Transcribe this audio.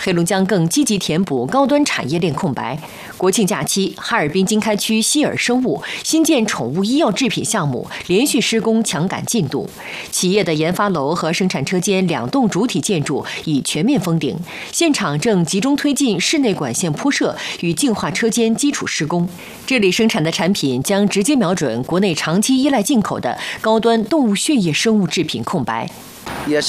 黑龙江更积极填补高端产业链空白。国庆假期，哈尔滨经开区希尔生物新建宠物医药制品项目连续施工，抢赶进度。企业的研发楼和生产车间2栋主体建筑已全面封顶，现场正集中推进室内管线铺设与净化车间基础施工。这里生产的产品将直接瞄准国内长期依赖进口的高端动物血液生物制品空白。